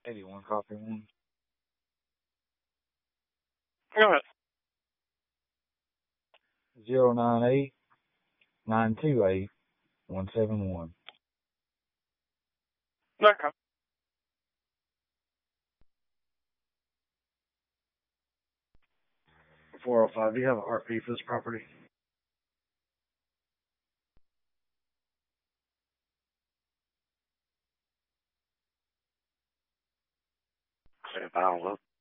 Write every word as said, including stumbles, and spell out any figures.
eighty-one, copy one. Go ahead. Zero nine eight nine two eight one seven one. Okay. four oh five, do you have an R P for this property? See if I don't look.